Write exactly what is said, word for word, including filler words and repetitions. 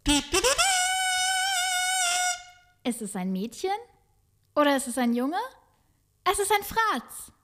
Ist es ein Mädchen? Oder ist es ein Junge? Es ist ein Fratz.